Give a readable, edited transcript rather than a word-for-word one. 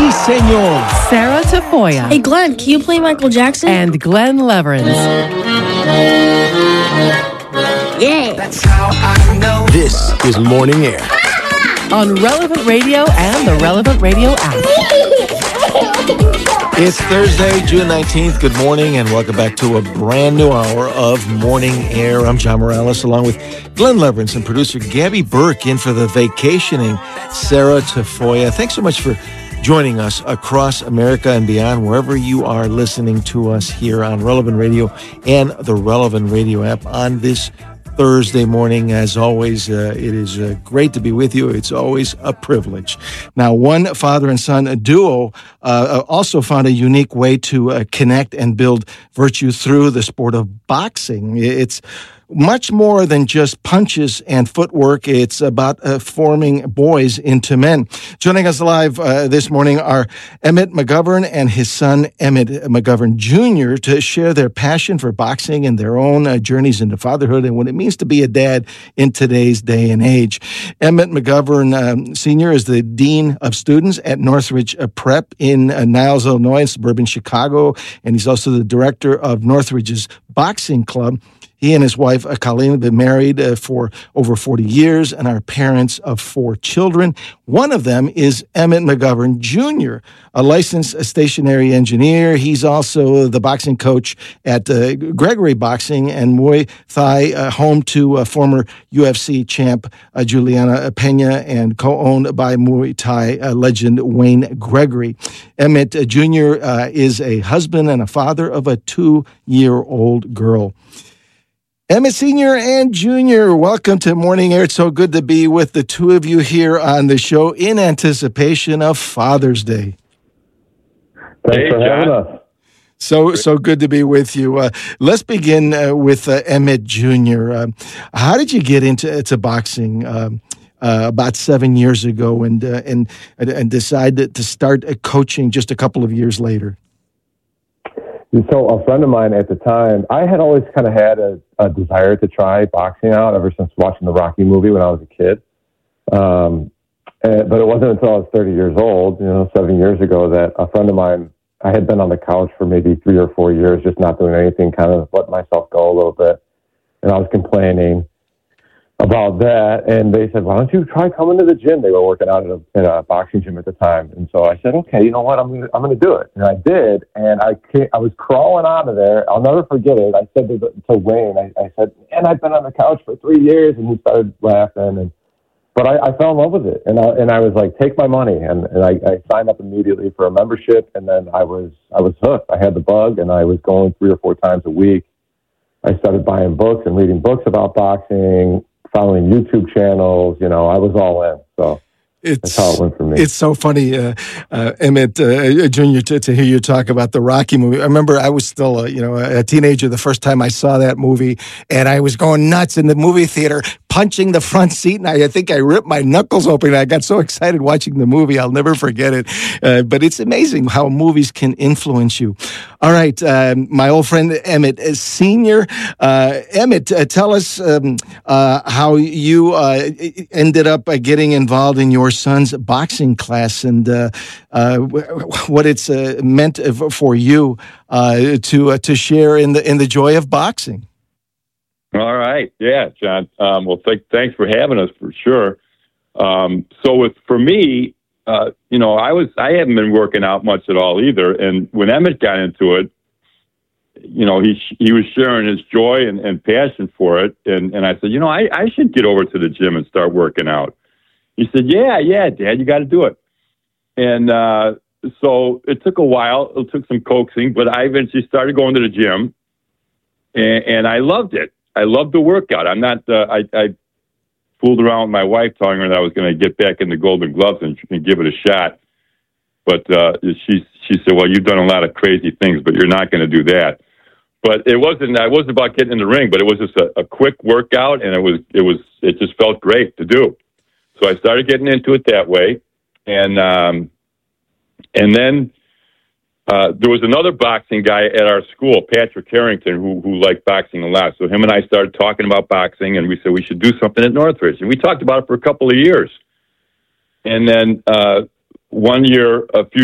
Sí, senor. Sarah Tafoya. Hey, Glenn, can you play Michael Jackson? And Glenn Leverins. Yeah. That's how I know. This is Morning Air. On Relevant Radio and the Relevant Radio app. It's Thursday, June 19th. Good morning and welcome back to a brand new hour of Morning Air. I'm John Morales along with Glenn Leverins and producer Gabby Burke in for the vacationing Sarah Tafoya. Thanks so much for joining us across America and beyond, wherever you are listening to us here on Relevant Radio and the Relevant Radio app on this Thursday morning. As always, it is great to be with you. It's always a privilege. Now, one father and son duo also found a unique way to connect and build virtue through the sport of boxing. It's much more than just punches and footwork. It's about forming boys into men. Joining us live this morning are Emmett McGovern and his son, Emmett McGovern Jr., to share their passion for boxing and their own journeys into fatherhood and what it means to be a dad in today's day and age. Emmett McGovern Sr. is the Dean of Students at Northridge Prep in Niles, Illinois, in suburban Chicago, and he's also the director of Northridge's Boxing Club. He and his wife, Colleen, have been married for over 40 years and are parents of 4 children. One of them is Emmett McGovern Jr., a licensed stationary engineer. He's also the boxing coach at Gregory Boxing and Muay Thai, home to former UFC champ Juliana Pena and co-owned by Muay Thai legend Wayne Gregory. Emmett Jr. is a husband and a father of a 2-year-old girl. Emmett Sr. and Jr., welcome to Morning Air. It's so good to be with the two of you here on the show in anticipation of Father's Day. Thanks for having us. So good to be with you. Let's begin with Emmett Jr. How did you get into boxing about 7 years ago and decided to start coaching just a couple of years later? So a friend of mine at the time, I had always kind of had a desire to try boxing out ever since watching the Rocky movie when I was a kid. But it wasn't until I was 30 years old, 7 years ago, that a friend of mine, I had been on the couch for maybe 3 or 4 years, just not doing anything, kind of let myself go a little bit. And I was complaining about that, and they said, "Why don't you try coming to the gym?" They were working out in a boxing gym at the time, and so I said, "Okay, you know what? I'm gonna do it." And I did, and I was crawling out of there. I'll never forget it. I said to Wayne, I said, "And I've been on the couch for 3 years," and he started laughing. But I fell in love with it, and I was like, "Take my money," and I signed up immediately for a membership, and then I was hooked. I had the bug, and I was going 3 or 4 times a week. I started buying books and reading books about boxing, following YouTube channels. I was all in. So that's how it went for me. It's so funny, Emmett Jr., to hear you talk about the Rocky movie. I remember I was still, a teenager the first time I saw that movie, and I was going nuts in the movie theater, punching the front seat, and I think I ripped my knuckles open. I got so excited watching the movie. I'll never forget it. But it's amazing how movies can influence you. All right, my old friend Emmett Sr. Emmett, tell us how you ended up getting involved in your son's boxing class and what it's meant for you to share in the joy of boxing. All right. Yeah, John. Well, thanks for having us for sure. For me, I haven't been working out much at all either. And when Emmett got into it, he was sharing his joy and passion for it. And I said, I should get over to the gym and start working out. He said, yeah, Dad, you got to do it. And so it took a while. It took some coaxing, but I eventually started going to the gym, and I loved it. I loved the workout. I'm not. I fooled around with my wife, telling her that I was going to get back in the Golden Gloves and give it a shot. But she said, "Well, you've done a lot of crazy things, but you're not going to do that." But it wasn't. I wasn't about getting in the ring, but it was just a quick workout, and it just felt great to do. So I started getting into it that way, and then there was another boxing guy at our school, Patrick Harrington, who liked boxing a lot. So him and I started talking about boxing, and we said we should do something at Northridge. And we talked about it for a couple of years. And then one year, a few